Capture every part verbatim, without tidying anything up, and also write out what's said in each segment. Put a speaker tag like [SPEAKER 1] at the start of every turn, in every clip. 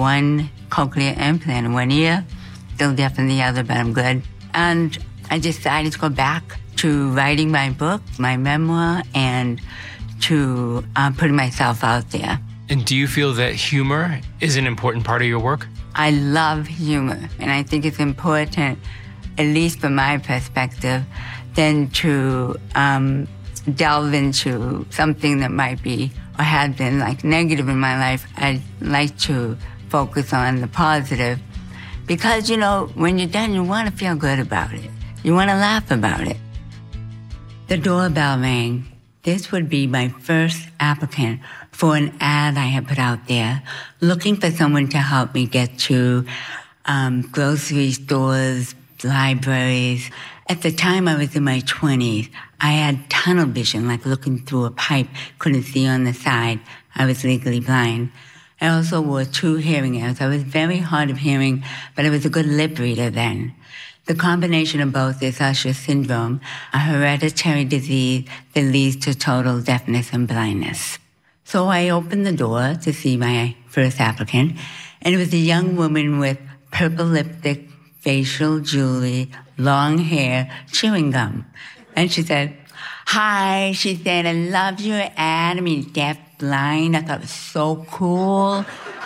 [SPEAKER 1] one cochlear implant in one ear, still deaf in the other, but I'm good. And I decided to go back to writing my book, my memoir, and to uh, putting myself out there.
[SPEAKER 2] And do you feel that humor is an important part of your work?
[SPEAKER 1] I love humor, and I think it's important, at least from my perspective, than to um, delve into something that might be or had been like negative in my life. I'd like to focus on the positive because, you know, when you're done, you want to feel good about it. You want to laugh about it. The doorbell rang. This would be my first applicant for an ad I had put out there, looking for someone to help me get to um, grocery stores, libraries. At the time, I was in my twenties. I had tunnel vision, like looking through a pipe, couldn't see on the side. I was legally blind. I also wore two hearing aids. I was very hard of hearing, but I was a good lip reader then. The combination of both is Usher syndrome, a hereditary disease that leads to total deafness and blindness. So I opened the door to see my first applicant, and it was a young woman with purple lipstick, facial jewelry, long hair, chewing gum. And she said, hi, she said, I love your ad. I mean, deaf, blind. I thought it was so cool,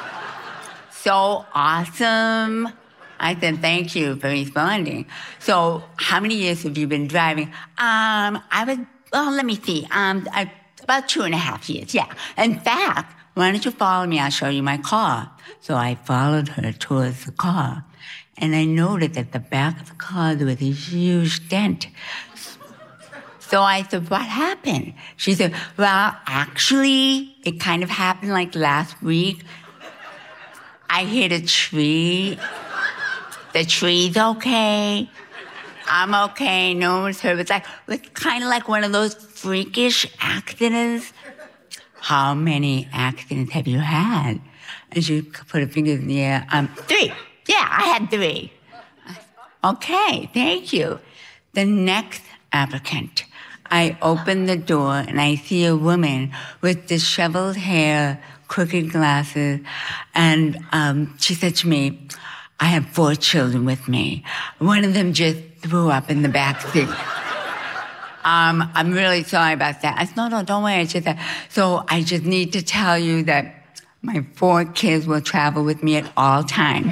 [SPEAKER 1] so awesome. I said, thank you for responding. So how many years have you been driving? Um, I was, well, let me see. Um, I, about two and a half years, yeah. In fact, why don't you follow me? I'll show you my car. So I followed her towards the car. And I noted at the back of the car, there was a huge dent. So I said, what happened? She said, well, actually, it kind of happened like last week. I hit a tree. The tree's okay. I'm okay. No one's hurt. It's like, it's kind of like one of those freakish accidents. How many accidents have you had? And she put her fingers in the air. Um, three. Yeah, I had three. Okay, thank you. The next applicant, I open the door and I see a woman with disheveled hair, crooked glasses, and um, she said to me, I have four children with me. One of them just threw up in the back seat. um, I'm really sorry about that. I said, no, no, don't worry. I just said, so I just need to tell you that my four kids will travel with me at all times.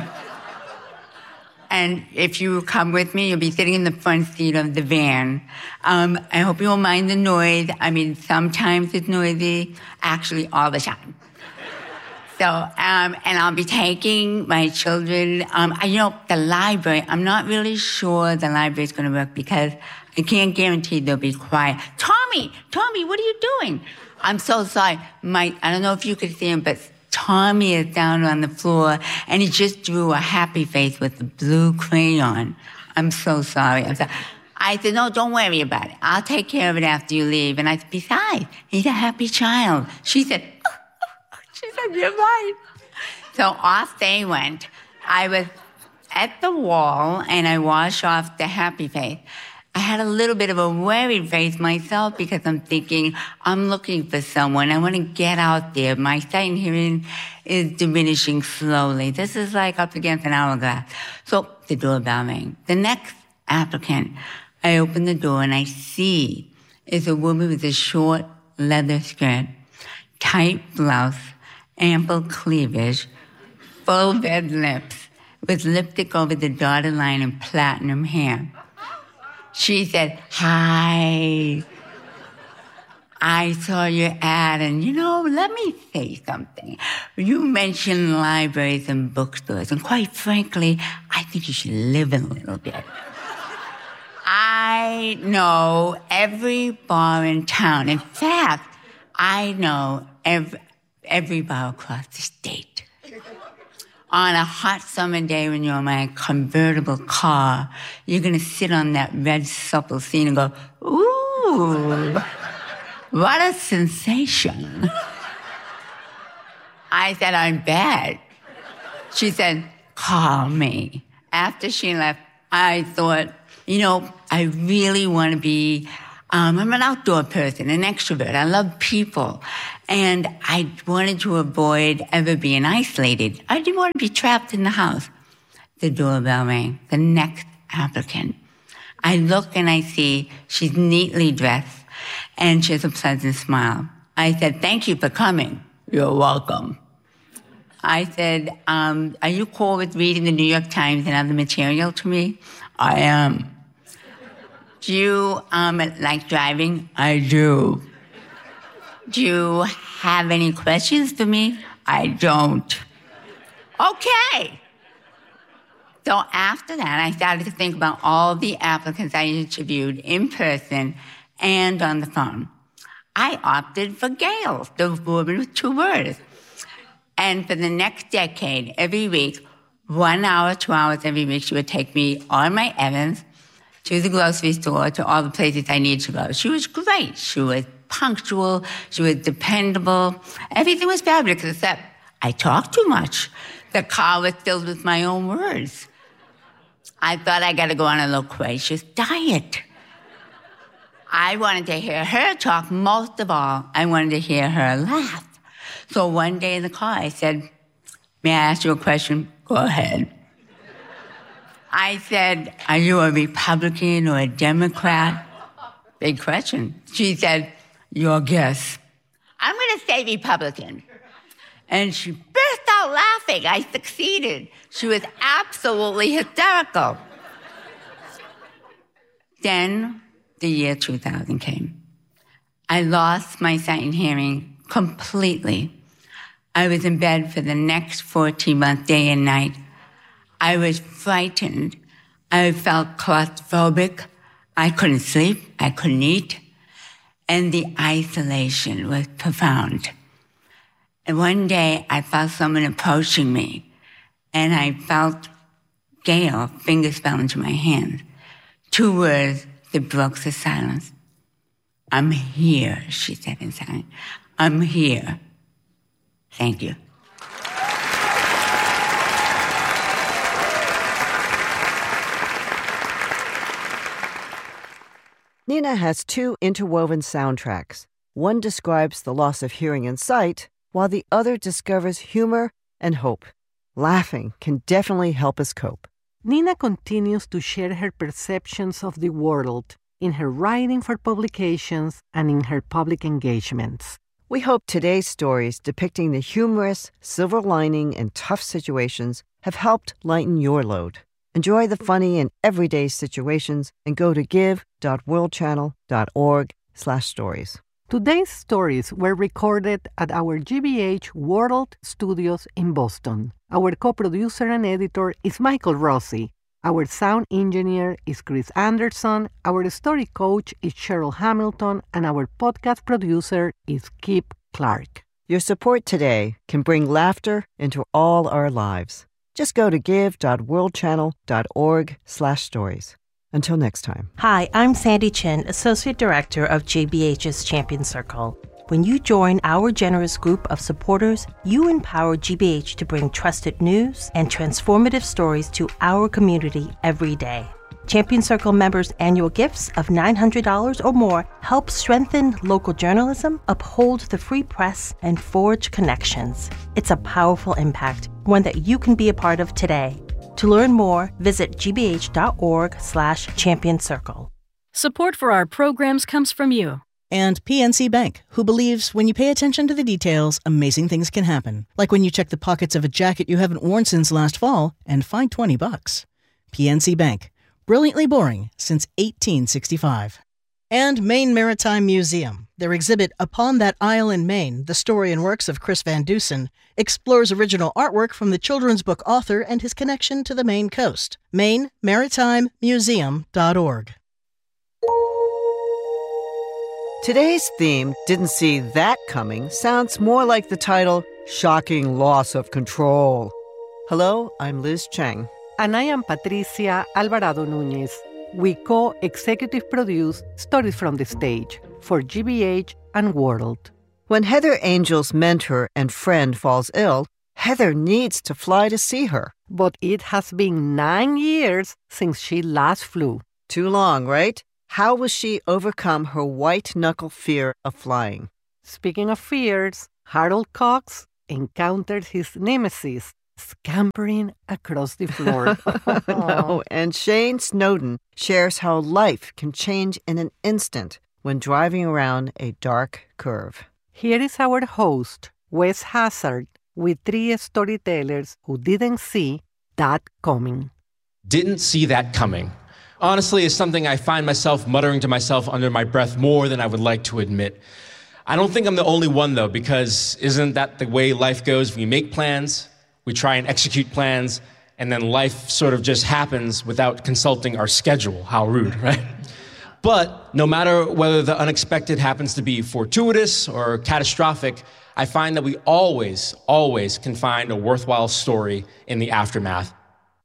[SPEAKER 1] And if you come with me, you'll be sitting in the front seat of the van. Um, I hope you won't mind the noise. I mean, sometimes it's noisy, actually all the time. So, um, and I'll be taking my children. Um, I, you know, the library, I'm not really sure the library's going to work because I can't guarantee they'll be quiet. Tommy, Tommy, what are you doing? I'm so sorry. My, I don't know if you could see him, but Tommy is down on the floor and he just drew a happy face with a blue crayon. I'm so sorry. I'm sorry. I said, no, don't worry about it. I'll take care of it after you leave. And I said, besides, he's a happy child. She said, She said, you're right. So off they went. I was at the wall, and I washed off the happy face. I had a little bit of a worried face myself because I'm thinking, I'm looking for someone. I want to get out there. My sight and hearing is diminishing slowly. This is like up against an hourglass. So the doorbell rang. The next applicant, I open the door, and I see is a woman with a short leather skirt, tight blouse, ample cleavage, full red lips, with lipstick over the dotted line and platinum hair. She said, hi, I saw your ad, and you know, let me say something. You mentioned libraries and bookstores, and quite frankly, I think you should live in a little bit. I know every bar in town. In fact, I know every every bar across the state. On a hot summer day when you're in my convertible car, you're going to sit on that red supple seat and go, ooh, what a sensation. I said, I'm bad. She said, call me. After she left, I thought, you know, I really want to be Um, I'm an outdoor person, an extrovert. I love people. And I wanted to avoid ever being isolated. I didn't want to be trapped in the house. The doorbell rang. The next applicant. I look and I see she's neatly dressed and she has a pleasant smile. I said, thank you for coming. You're welcome. I said, um, are you cool with reading the New York Times and other material to me? I am. Do you um, like driving? I do. Do you have any questions for me? I don't. Okay. So after that, I started to think about all the applicants I interviewed in person and on the phone. I opted for Gail, the woman with two words. And for the next decade, every week, one hour, two hours every week, she would take me on my errands to the grocery store, to all the places I needed to go. She was great. She was punctual. She was dependable. Everything was fabulous, except I talked too much. The car was filled with my own words. I thought I got to go on a loquacious diet. I wanted to hear her talk. Most of all, I wanted to hear her laugh. So one day in the car, I said, may I ask you a question? Go ahead. I said, are you a Republican or a Democrat? Big question. She said, your guess. I'm going to say Republican. And she burst out laughing. I succeeded. She was absolutely hysterical. Then the year two thousand came. I lost my sight and hearing completely. I was in bed for the next fourteen months, day and night. I was frightened. I felt claustrophobic. I couldn't sleep. I couldn't eat. And the isolation was profound. And one day, I felt someone approaching me, and I felt Gail, fingers fell into my hand. Two words that broke the silence. I'm here, she said in silence. I'm here. Thank you.
[SPEAKER 3] Nina has two interwoven soundtracks. One describes the loss of hearing and sight, while the other discovers humor and hope. Laughing can definitely help us cope.
[SPEAKER 4] Nina continues to share her perceptions of the world in her writing for publications and in her public engagements.
[SPEAKER 3] We hope today's stories depicting the humorous, silver lining in tough situations have helped lighten your load. Enjoy the funny in everyday situations and go to give.worldchannel.org slash stories.
[SPEAKER 4] Today's stories were recorded at our G B H World Studios in Boston. Our co-producer and editor is Michael Rossi. Our sound engineer is Chris Anderson. Our story coach is Cheryl Hamilton. And our podcast producer is Kip Clark.
[SPEAKER 3] Your support today can bring laughter into all our lives. Just go to give.worldchannel.org slash stories. Until next time.
[SPEAKER 5] Hi, I'm Sandy Chin, Associate Director of G B H's Champion Circle. When you join our generous group of supporters, you empower G B H to bring trusted news and transformative stories to our community every day. Champion Circle members' annual gifts of nine hundred dollars or more help strengthen local journalism, uphold the free press, and forge connections. It's a powerful impact, one that you can be a part of today. To learn more, visit gbh.org slash champion circle.
[SPEAKER 6] Support for our programs comes from you.
[SPEAKER 7] And P N C Bank, who believes when you pay attention to the details, amazing things can happen. Like when you check the pockets of a jacket you haven't worn since last fall and find twenty bucks. P N C Bank, brilliantly boring since eighteen sixty-five. And Maine Maritime Museum. Their exhibit Upon That Isle in Maine, the story and works of Chris Van Dusen, explores original artwork from the children's book author and his connection to the Maine coast. Maine Maritime Museum dot org.
[SPEAKER 3] Today's theme, Didn't See That Coming, sounds more like the title, Shocking Loss of Control. Hello, I'm Liz Cheng.
[SPEAKER 4] And I am Patricia Alvarado Núñez. We co-executive produce Stories from the Stage for G B H and World.
[SPEAKER 3] When Heather Angel's mentor and friend falls ill, Heather needs to fly to see her.
[SPEAKER 4] But it has been nine years since she last flew.
[SPEAKER 3] Too long, right? How will she overcome her white-knuckle fear of flying?
[SPEAKER 4] Speaking of fears, Harold Cox encountered his nemesis scampering across the floor.
[SPEAKER 3] No, and Shane Snowden shares how life can change in an instant when driving around a dark curve.
[SPEAKER 4] Here is our host, Wes Hazard, with three storytellers who didn't see that coming.
[SPEAKER 8] Didn't see that coming. Honestly, it's something I find myself muttering to myself under my breath more than I would like to admit. I don't think I'm the only one, though, because isn't that the way life goes? We make plans, we try and execute plans, and then life sort of just happens without consulting our schedule. How rude, right? But no matter whether the unexpected happens to be fortuitous or catastrophic, I find that we always, always can find a worthwhile story in the aftermath.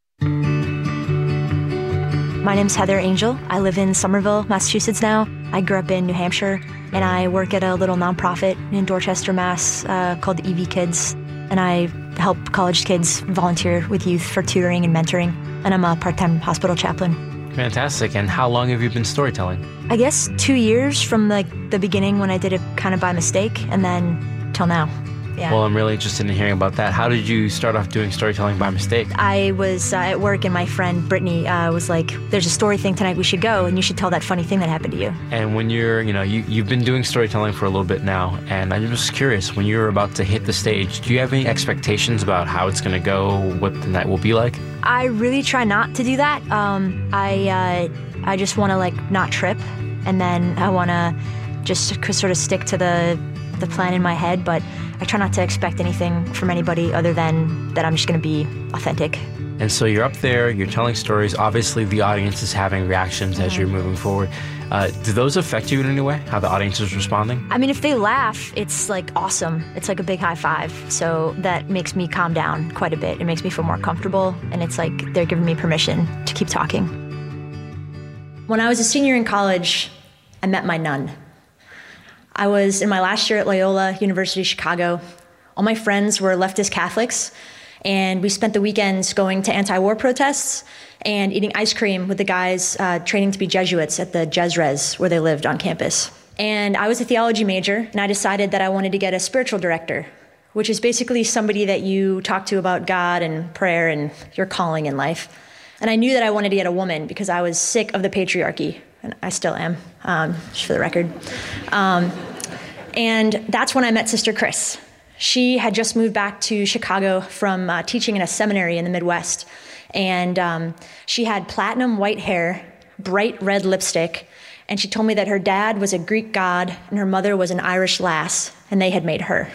[SPEAKER 9] My name's Heather Angel. I live in Somerville, Massachusetts now. I grew up in New Hampshire, and I work at a little nonprofit in Dorchester, Mass, uh, called the E V Kids. And I help college kids volunteer with youth for tutoring and mentoring. And I'm a part-time hospital chaplain.
[SPEAKER 2] Fantastic. And how long have you been storytelling?
[SPEAKER 9] I guess two years from like the beginning when I did it kind of by mistake, and then till now. Yeah.
[SPEAKER 2] Well, I'm really interested in hearing about that. How did you start off doing storytelling by mistake?
[SPEAKER 9] I was uh, at work, and my friend Brittany uh, was like, there's a story thing tonight, we should go, and you should tell that funny thing that happened to you.
[SPEAKER 2] And when you're, you know, you, you've been doing storytelling for a little bit now, and I'm just curious, when you're about to hit the stage, do you have any expectations about how it's going to go, what the night will be like?
[SPEAKER 9] I really try not to do that. Um, I, uh, I just want to, like, not trip, and then I want to just sort of stick to the, the plan in my head, but I try not to expect anything from anybody other than that I'm just going to be authentic.
[SPEAKER 2] And so you're up there, you're telling stories. Obviously, the audience is having reactions mm-hmm. as you're moving forward. Uh, do those affect you in any way, how the audience is responding?
[SPEAKER 9] I mean, if they laugh, it's like awesome. It's like a big high five. So that makes me calm down quite a bit. It makes me feel more comfortable. And it's like they're giving me permission to keep talking. When I was a senior in college, I met my nun. I was in my last year at Loyola University Chicago. All my friends were leftist Catholics, and we spent the weekends going to anti-war protests and eating ice cream with the guys uh, training to be Jesuits at the Jesres, where they lived on campus. And I was a theology major, and I decided that I wanted to get a spiritual director, which is basically somebody that you talk to about God and prayer and your calling in life. And I knew that I wanted to get a woman because I was sick of the patriarchy, and I still am, um, just for the record. Um, and that's when I met Sister Chris. She had just moved back to Chicago from uh, teaching in a seminary in the Midwest. And um, she had platinum white hair, bright red lipstick, and she told me that her dad was a Greek god and her mother was an Irish lass, and they had made her.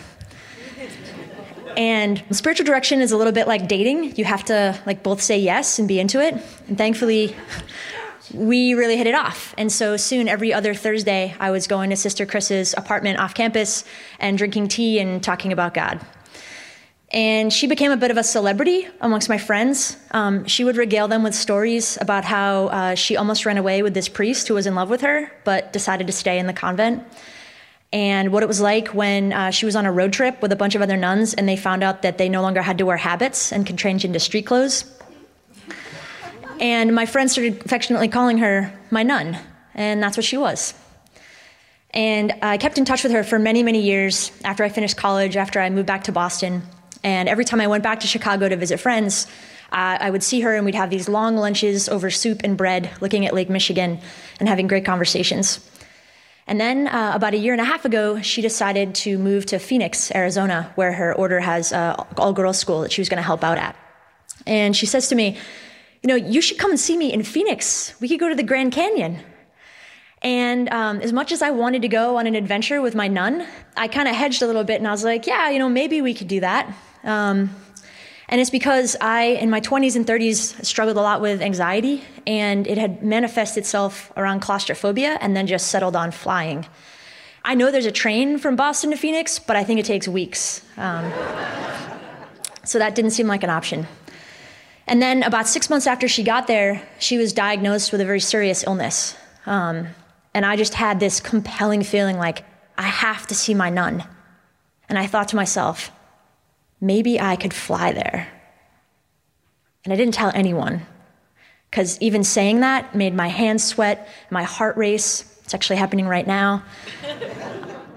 [SPEAKER 9] And spiritual direction is a little bit like dating. You have to like both say yes and be into it. And thankfully, we really hit it off. And so soon, every other Thursday, I was going to Sister Chris's apartment off campus and drinking tea and talking about God. And she became a bit of a celebrity amongst my friends. Um, she would regale them with stories about how uh, she almost ran away with this priest who was in love with her, but decided to stay in the convent. And what it was like when uh, she was on a road trip with a bunch of other nuns and they found out that they no longer had to wear habits and could change into street clothes. And my friends started affectionately calling her my nun, and that's what she was. And I kept in touch with her for many, many years after I finished college, after I moved back to Boston. And every time I went back to Chicago to visit friends, uh, I would see her and we'd have these long lunches over soup and bread, looking at Lake Michigan and having great conversations. And then uh, about a year and a half ago, she decided to move to Phoenix, Arizona, where her order has an all-girls school that she was going to help out at. And she says to me, you know, you should come and see me in Phoenix. We could go to the Grand Canyon. And um, as much as I wanted to go on an adventure with my nun, I kind of hedged a little bit and I was like, yeah, you know, maybe we could do that. Um, and it's because I, in my twenties and thirties, struggled a lot with anxiety, and it had manifested itself around claustrophobia and then just settled on flying. I know there's a train from Boston to Phoenix, but I think it takes weeks. Um, so that didn't seem like an option. And then about six months after she got there, she was diagnosed with a very serious illness. Um, and I just had this compelling feeling like, I have to see my nun. And I thought to myself, maybe I could fly there. And I didn't tell anyone, because even saying that made my hands sweat, my heart race. It's actually happening right now.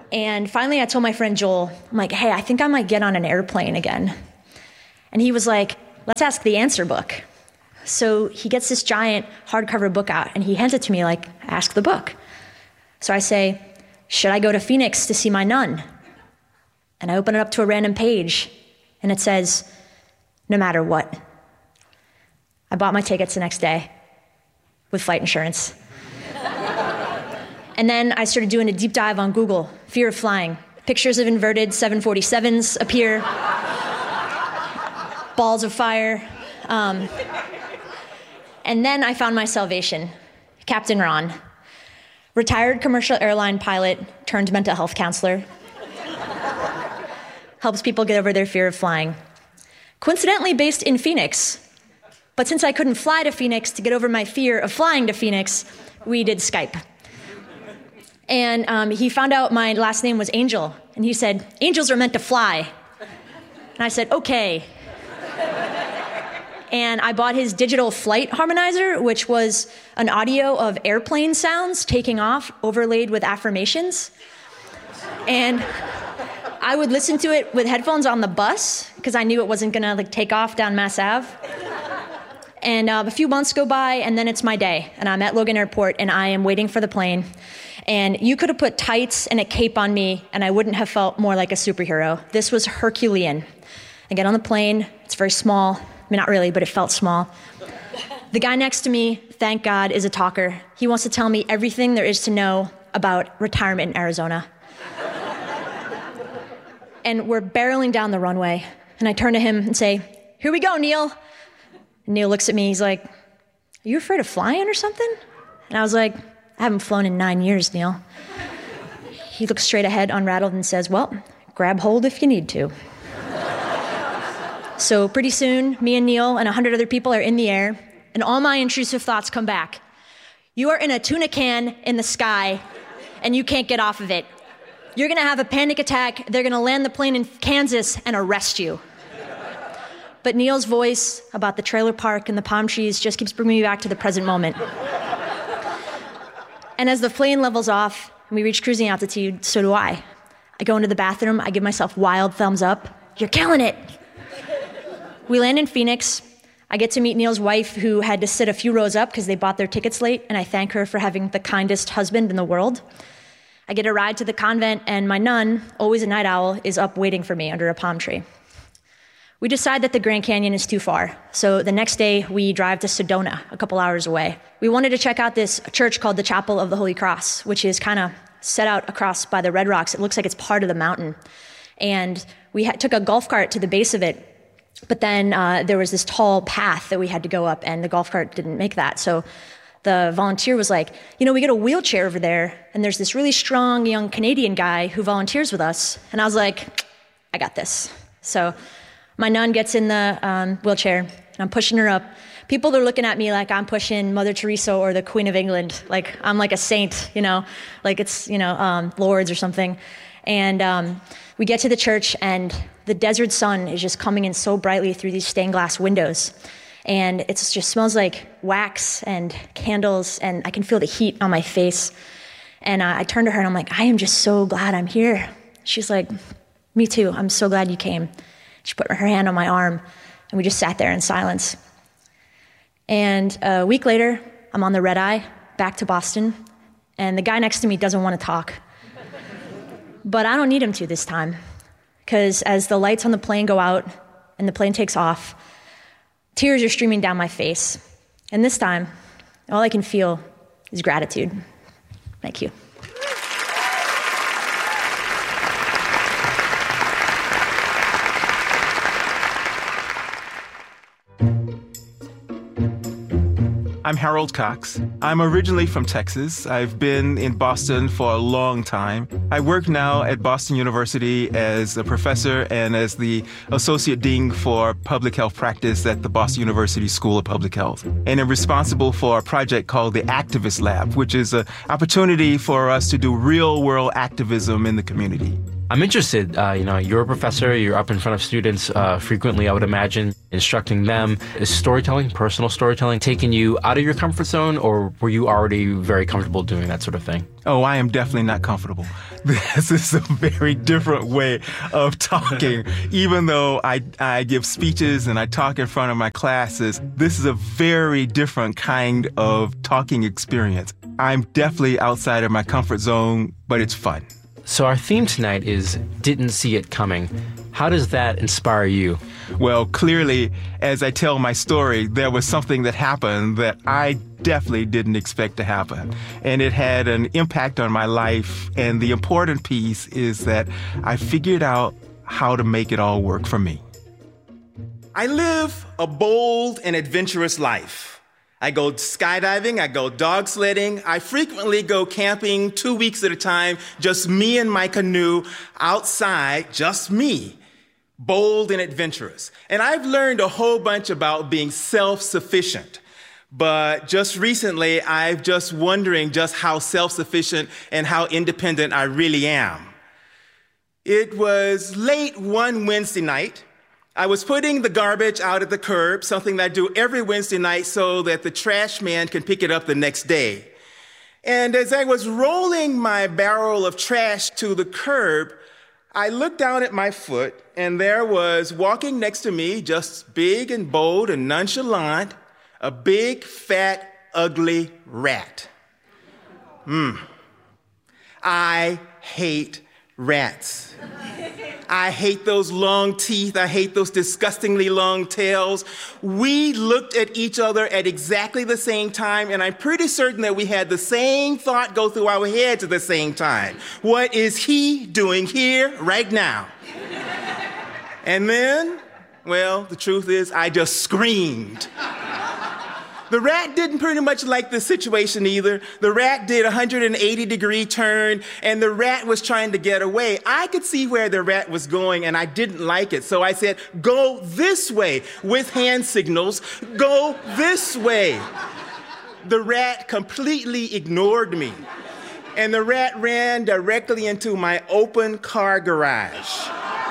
[SPEAKER 9] And finally, I told my friend Joel, I'm like, hey, I think I might get on an airplane again. And he was like, let's ask the answer book. So he gets this giant hardcover book out, and he hands it to me like, ask the book. So I say, should I go to Phoenix to see my nun? And I open it up to a random page, and it says, no matter what. I bought my tickets the next day with flight insurance. And then I started doing a deep dive on Google, fear of flying. Pictures of inverted seven forty-sevens appear, balls of fire. Um, and then I found my salvation, Captain Ron, retired commercial airline pilot turned mental health counselor, helps people get over their fear of flying. Coincidentally based in Phoenix, but since I couldn't fly to Phoenix to get over my fear of flying to Phoenix, we did Skype. And um, he found out my last name was Angel, and he said, angels are meant to fly. And I said, okay. And I bought his digital flight harmonizer, which was an audio of airplane sounds taking off, overlaid with affirmations. And I would listen to it with headphones on the bus, because I knew it wasn't gonna like take off down Mass Ave. And uh, a few months go by, and then it's my day, and I'm at Logan Airport, and I am waiting for the plane. And you could have put tights and a cape on me, and I wouldn't have felt more like a superhero. This was Herculean. I get on the plane. It's very small. I mean, not really, but it felt small. The guy next to me, thank God, is a talker. He wants to tell me everything there is to know about retirement in Arizona. And we're barreling down the runway, and I turn to him and say, here we go, Neil. And Neil looks at me. He's like, are you afraid of flying or something? And I was like, I haven't flown in nine years, Neil. He looks straight ahead, unrattled, and says, well, grab hold if you need to. So pretty soon, me and Neil and a hundred other people are in the air, and all my intrusive thoughts come back. You are in a tuna can in the sky, and you can't get off of it. You're gonna have a panic attack. They're gonna land the plane in Kansas and arrest you. But Neil's voice about the trailer park and the palm trees just keeps bringing me back to the present moment. And as the plane levels off and we reach cruising altitude, so do I. I go into the bathroom, I give myself wild thumbs up. You're killing it. We land in Phoenix. I get to meet Neil's wife, who had to sit a few rows up because they bought their tickets late, and I thank her for having the kindest husband in the world. I get a ride to the convent, and my nun, always a night owl, is up waiting for me under a palm tree. We decide that the Grand Canyon is too far, so the next day we drive to Sedona, a couple hours away. We wanted to check out this church called the Chapel of the Holy Cross, which is kind of set out across by the Red Rocks. It looks like it's part of the mountain. And we ha- took a golf cart to the base of it, but then uh, there was this tall path that we had to go up, and the golf cart didn't make that. So the volunteer was like, you know, we get a wheelchair over there, and there's this really strong young Canadian guy who volunteers with us. And I was like, I got this. So my nun gets in the um, wheelchair, and I'm pushing her up. People are looking at me like I'm pushing Mother Teresa or the Queen of England, like I'm like a saint, you know, like it's, you know, um, Lourdes or something. And um, we get to the church, and the desert sun is just coming in so brightly through these stained glass windows. And it just smells like wax and candles, and I can feel the heat on my face. And uh, I turn to her, and I'm like, I am just so glad I'm here. She's like, me too. I'm so glad you came. She put her hand on my arm, and we just sat there in silence. And a week later, I'm on the red eye back to Boston, and the guy next to me doesn't want to talk. But I don't need him to this time, because as the lights on the plane go out and the plane takes off, tears are streaming down my face. And this time, all I can feel is gratitude. Thank you.
[SPEAKER 10] I'm Harold Cox. I'm originally from Texas. I've been in Boston for a long time. I work now at Boston University as a professor and as the Associate Dean for Public Health Practice at the Boston University School of Public Health. And I'm responsible for a project called the Activist Lab, which is an opportunity for us to do real-world activism in the community.
[SPEAKER 2] I'm interested, uh, you know, you're a professor, you're up in front of students uh, frequently, I would imagine, instructing them. Is storytelling, personal storytelling, taking you out of your comfort zone, or were you already very comfortable doing that sort of thing?
[SPEAKER 10] Oh, I am definitely not comfortable. This is a very different way of talking. Even though I, I give speeches and I talk in front of my classes, this is a very different kind of talking experience. I'm definitely outside of my comfort zone, but it's fun.
[SPEAKER 2] So our theme tonight is Didn't See It Coming. How does that inspire you?
[SPEAKER 10] Well, clearly, as I tell my story, there was something that happened that I definitely didn't expect to happen. And it had an impact on my life. And the important piece is that I figured out how to make it all work for me. I live a bold and adventurous life. I go skydiving, I go dog sledding, I frequently go camping two weeks at a time, just me and my canoe outside, just me, bold and adventurous. And I've learned a whole bunch about being self-sufficient. But just recently, I've just wondering just how self-sufficient and how independent I really am. It was late one Wednesday night. I was putting the garbage out at the curb, something that I do every Wednesday night so that the trash man can pick it up the next day. And as I was rolling my barrel of trash to the curb, I looked down at my foot, and there was walking next to me, just big and bold and nonchalant, a big, fat, ugly rat. Hmm. I hate rats. I hate those long teeth. I hate those disgustingly long tails. We looked at each other at exactly the same time, and I'm pretty certain that we had the same thought go through our heads at the same time. What is he doing here right now? And then, well, the truth is, I just screamed. The rat didn't pretty much like the situation either. The rat did a one hundred eighty degree turn, and the rat was trying to get away. I could see where the rat was going, and I didn't like it. So I said, go this way, with hand signals. Go this way. The rat completely ignored me, and the rat ran directly into my open car garage.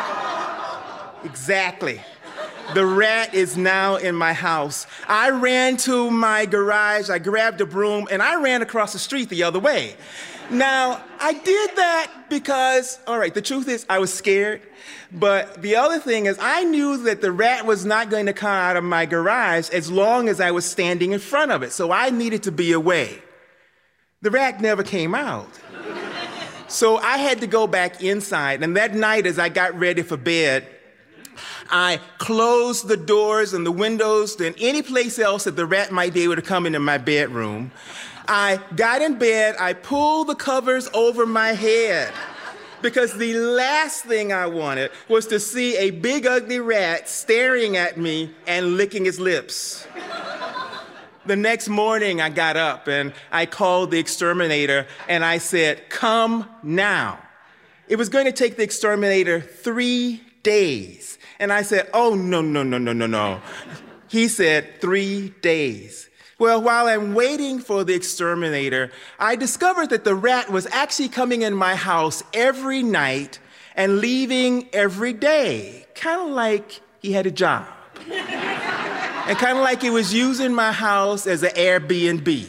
[SPEAKER 10] Exactly. The rat is now in my house. I ran to my garage, I grabbed a broom, and I ran across the street the other way. Now, I did that because, all right, the truth is I was scared. But the other thing is I knew that the rat was not going to come out of my garage as long as I was standing in front of it. So I needed to be away. The rat never came out. So I had to go back inside. And that night, as I got ready for bed, I closed the doors and the windows than any place else that the rat might be able to come into my bedroom. I got in bed, I pulled the covers over my head because the last thing I wanted was to see a big ugly rat staring at me and licking his lips. The next morning I got up and I called the exterminator and I said, come now. It was going to take the exterminator three days. And I said, oh, no, no, no, no, no, no. He said, three days. Well, while I'm waiting for the exterminator, I discovered that the rat was actually coming in my house every night and leaving every day, kind of like he had a job. And kind of like he was using my house as an Airbnb.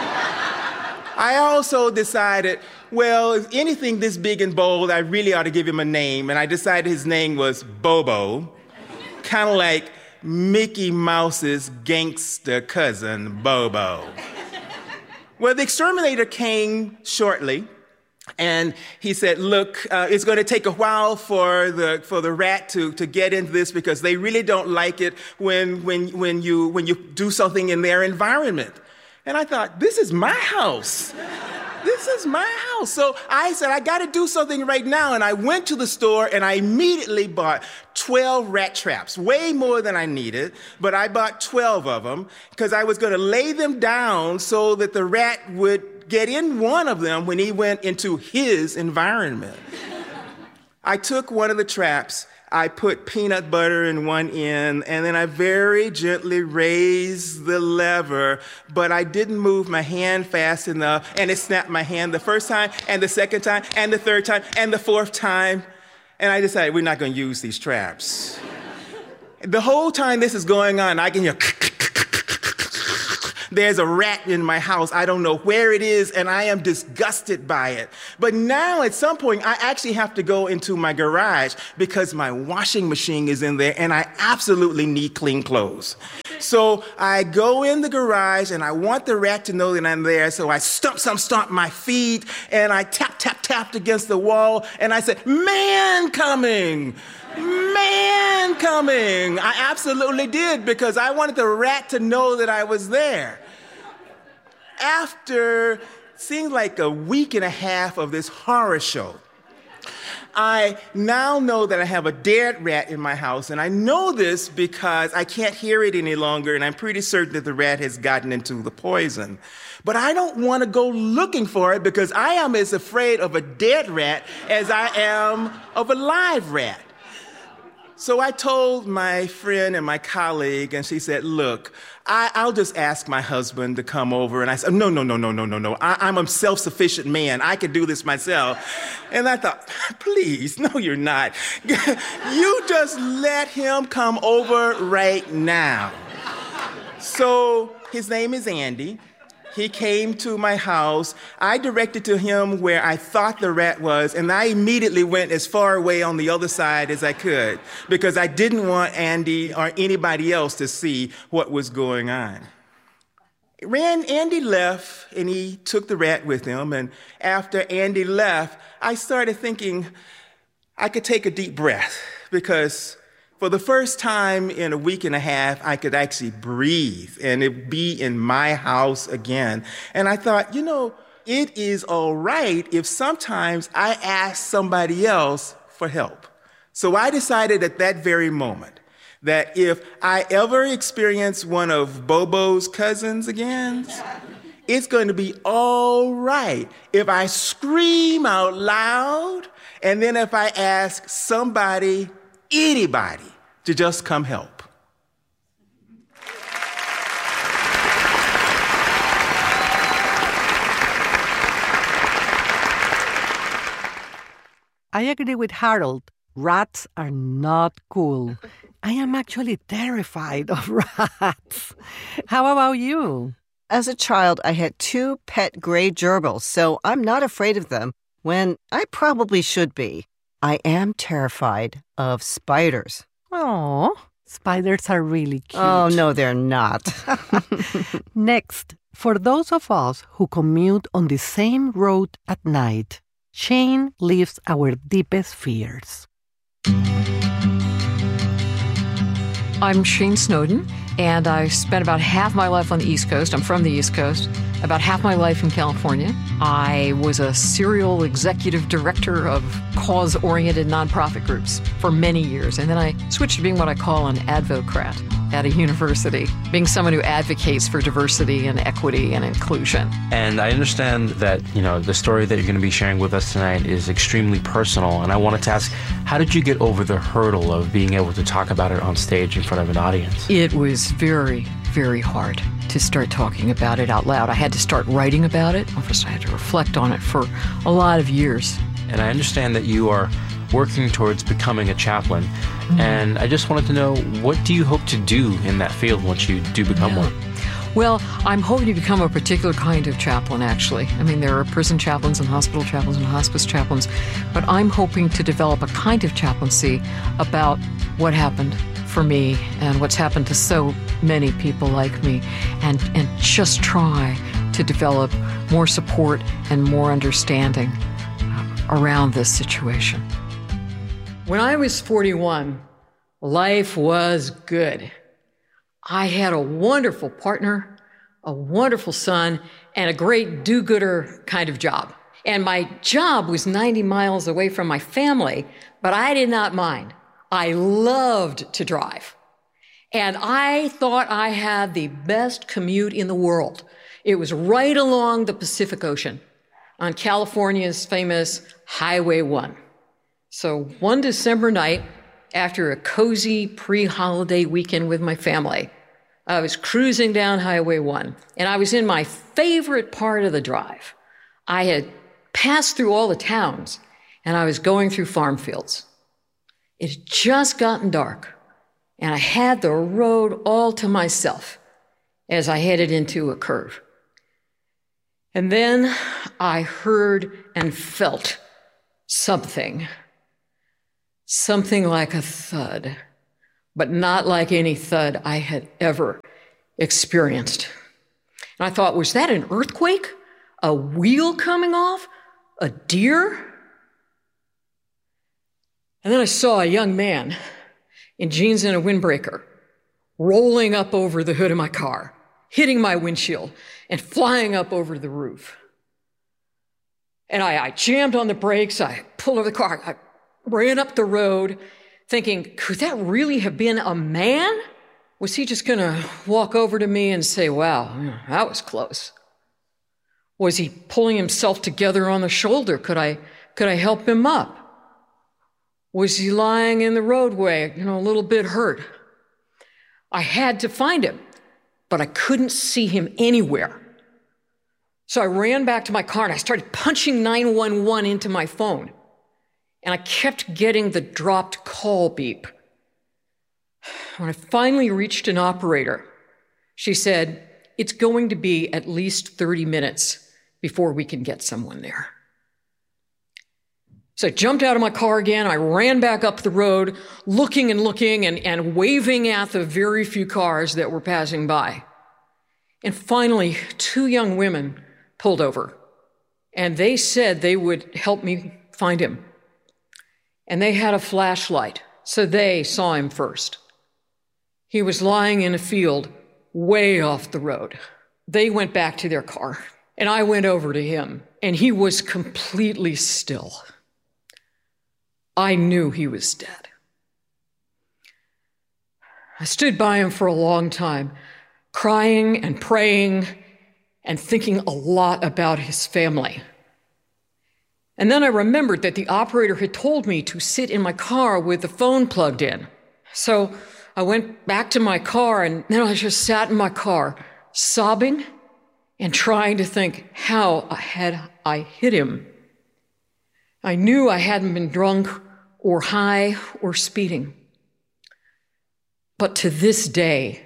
[SPEAKER 10] I also decided, well, if anything this big and bold, I really ought to give him a name. And I decided his name was Bobo, kind of like Mickey Mouse's gangster cousin, Bobo. Well, the exterminator came shortly, and he said, look, uh, it's going to take a while for the for the rat to, to get into this because they really don't like it when, when, when, you, when you do something in their environment. And I thought, this is my house. This is my house. So I said, I got to do something right now. And I went to the store and I immediately bought twelve rat traps, way more than I needed. But I bought twelve of them because I was going to lay them down so that the rat would get in one of them when he went into his environment. I took one of the traps, I put peanut butter in one end, and then I very gently raised the lever, but I didn't move my hand fast enough, and it snapped my hand the first time, and the second time, and the third time, and the fourth time, and I decided we're not going to use these traps. The whole time this is going on, I can hear there's a rat in my house. I don't know where it is, and I am disgusted by it. But now, at some point, I actually have to go into my garage because my washing machine is in there, and I absolutely need clean clothes. So I go in the garage, and I want the rat to know that I'm there, so I stomp, stomp, stomp my feet, and I tap, tap, tapped against the wall, and I said, "Man coming! Man coming!" I absolutely did, because I wanted the rat to know that I was there. After seemed like a week and a half of this horror show, I now know that I have a dead rat in my house, and I know this because I can't hear it any longer, and I'm pretty certain that the rat has gotten into the poison. But I don't want to go looking for it because I am as afraid of a dead rat as I am of a live rat. So I told my friend and my colleague, and she said, "Look, I, I'll just ask my husband to come over." And I said, no, no, no, no, no, no, no. I, I'm a self-sufficient man. I can do this myself. And I thought, please, no, you're not. You just let him come over right now. So his name is Andy. He came to my house. I directed to him where I thought the rat was, and I immediately went as far away on the other side as I could because I didn't want Andy or anybody else to see what was going on. Ran, Andy left, and he took the rat with him, and after Andy left, I started thinking I could take a deep breath because for the first time in a week and a half, I could actually breathe and it be in my house again. And I thought, you know, it is all right if sometimes I ask somebody else for help. So I decided at that very moment that if I ever experience one of Bobo's cousins again, it's going to be all right if I scream out loud and then if I ask somebody, anybody, to just come help.
[SPEAKER 4] I agree with Harold. Rats are not cool. I am actually terrified of rats. How about you?
[SPEAKER 3] As a child, I had two pet gray gerbils, so I'm not afraid of them when I probably should be. I am terrified of spiders.
[SPEAKER 4] Oh, spiders are really cute.
[SPEAKER 3] Oh, no, they're not.
[SPEAKER 4] Next, for those of us who commute on the same road at night, Shane lives our deepest fears.
[SPEAKER 11] I'm Shane Snowden, and I spent about half my life on the East Coast. I'm from the East Coast. About half my life in California. I was a serial executive director of cause-oriented nonprofit groups for many years, and then I switched to being what I call an advocrat at a university, being someone who advocates for diversity and equity and inclusion.
[SPEAKER 2] And I understand that, you know, the story that you're going to be sharing with us tonight is extremely personal, and I wanted to ask, how did you get over the hurdle of being able to talk about it on stage in front of an audience?
[SPEAKER 11] It was very, very hard to start talking about it out loud. I had to start writing about it. First, I had to reflect on it for a lot of years.
[SPEAKER 2] And I understand that you are working towards becoming a chaplain. Mm-hmm. And I just wanted to know, what do you hope to do in that field once you do become yeah. one?
[SPEAKER 11] Well, I'm hoping to become a particular kind of chaplain, actually. I mean, there are prison chaplains and hospital chaplains and hospice chaplains, but I'm hoping to develop a kind of chaplaincy about what happened for me and what's happened to so many people like me, and, and just try to develop more support and more understanding around this situation. When I was forty-one, life was good. I had a wonderful partner, a wonderful son, and a great do-gooder kind of job. And my job was ninety miles away from my family, but I did not mind. I loved to drive. And I thought I had the best commute in the world. It was right along the Pacific Ocean on California's famous Highway one. So one December night, after a cozy pre-holiday weekend with my family. I was cruising down Highway one, and I was in my favorite part of the drive. I had passed through all the towns, and I was going through farm fields. It had just gotten dark, and I had the road all to myself as I headed into a curve. And then I heard and felt something, something like a thud, but not like any thud I had ever experienced. And I thought, was that an earthquake? A wheel coming off? A deer? And then I saw a young man in jeans and a windbreaker rolling up over the hood of my car, hitting my windshield and flying up over the roof. And I, I jammed on the brakes, I pulled over the car, I ran up the road thinking, could that really have been a man? Was he just gonna walk over to me and say, wow, that was close? Was he pulling himself together on the shoulder? Could I, could I help him up? Was he lying in the roadway, you know, a little bit hurt? I had to find him, but I couldn't see him anywhere. So I ran back to my car and I started punching nine one one into my phone. And I kept getting the dropped call beep. When I finally reached an operator, she said, it's going to be at least thirty minutes before we can get someone there. So I jumped out of my car again. I ran back up the road, looking and looking and, and waving at the very few cars that were passing by. And finally, two young women pulled over, and they said they would help me find him. And they had a flashlight, so they saw him first. He was lying in a field way off the road. They went back to their car, and I went over to him, and he was completely still. I knew he was dead. I stood by him for a long time, crying and praying and thinking a lot about his family. And then I remembered that the operator had told me to sit in my car with the phone plugged in. So I went back to my car, and then I just sat in my car, sobbing and trying to think, how had I hit him? I knew I hadn't been drunk or high or speeding. But to this day,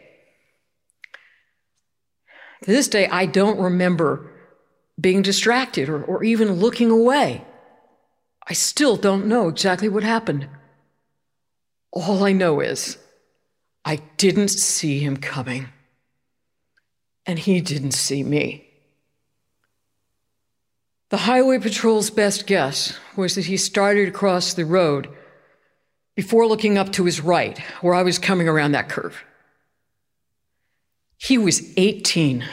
[SPEAKER 11] to this day, I don't remember being distracted or, or even looking away. I still don't know exactly what happened. All I know is I didn't see him coming, and he didn't see me. The highway patrol's best guess was that he started across the road before looking up to his right, where I was coming around that curve. He was eighteen.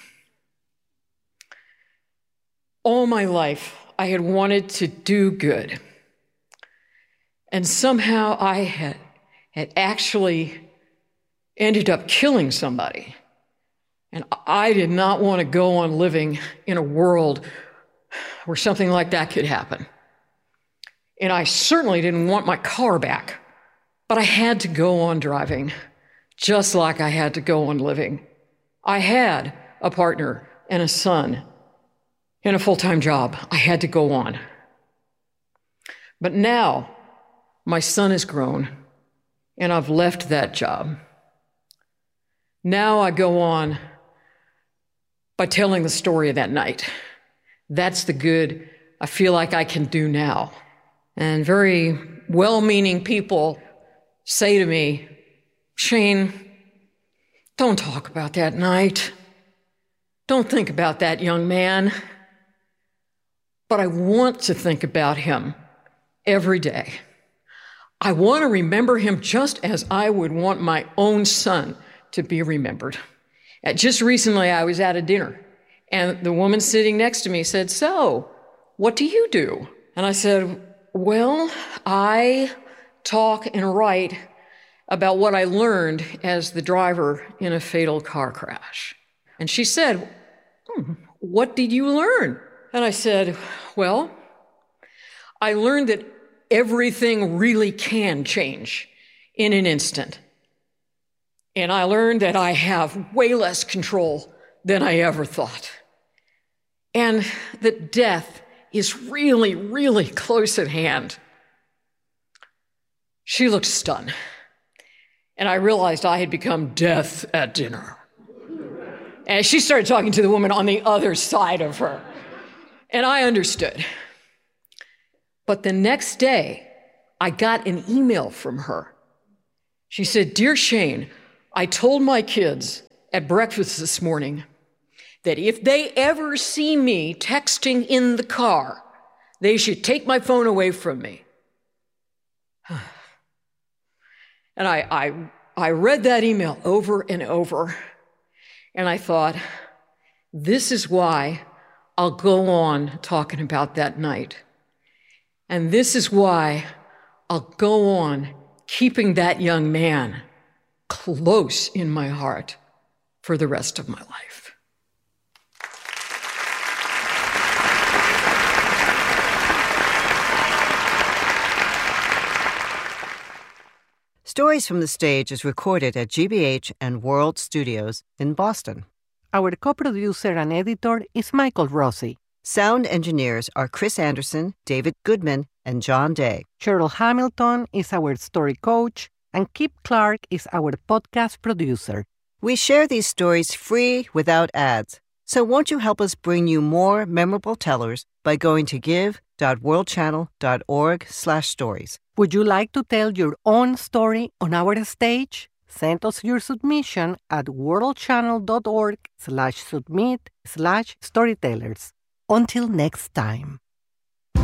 [SPEAKER 11] All my life, I had wanted to do good. And somehow I had, had actually ended up killing somebody. And I did not want to go on living in a world where something like that could happen. And I certainly didn't want my car back. But I had to go on driving, just like I had to go on living. I had a partner and a son and a full-time job. I had to go on. But now, my son is grown, and I've left that job. Now I go on by telling the story of that night. That's the good I feel like I can do now. And very well-meaning people say to me, Shane, don't talk about that night. Don't think about that young man. But I want to think about him every day. I want to remember him just as I would want my own son to be remembered. Uh, just recently, I was at a dinner, and the woman sitting next to me said, so, what do you do? And I said, well, I talk and write about what I learned as the driver in a fatal car crash. And she said, hmm, what did you learn? And I said, well, I learned that everything really can change in an instant. And I learned that I have way less control than I ever thought. And that death is really, really close at hand. She looked stunned. And I realized I had become death at dinner. And she started talking to the woman on the other side of her. And I understood. But the next day, I got an email from her. She said, "Dear Shane, I told my kids at breakfast this morning that if they ever see me texting in the car, they should take my phone away from me." And I, I, I read that email over and over, and I thought, this is why I'll go on talking about that night. And this is why I'll go on keeping that young man close in my heart for the rest of my life.
[SPEAKER 3] Stories from the Stage is recorded at G B H and World Studios in Boston.
[SPEAKER 4] Our co-producer and editor is Michael Rossi.
[SPEAKER 3] Sound engineers are Chris Anderson, David Goodman, and John Day.
[SPEAKER 4] Cheryl Hamilton is our story coach, and Kip Clark is our podcast producer.
[SPEAKER 3] We share these stories free without ads. So won't you help us bring you more memorable tellers by going to give.worldchannel.org slash stories.
[SPEAKER 4] Would you like to tell your own story on our stage? Send us your submission at worldchannel.org slash submit slash storytellers. Until next time.